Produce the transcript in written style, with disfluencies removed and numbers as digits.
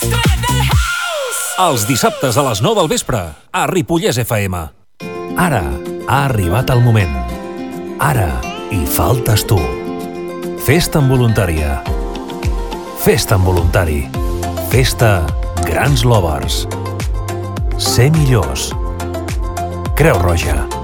Els dissabtes a les 9 del vespre, a Ripollès FM. Ara ha arribat el moment. Ara hi faltes tu. Festa en voluntària. Festa en voluntari. Festa Grans Lovers. Ser millors. Creu Roja.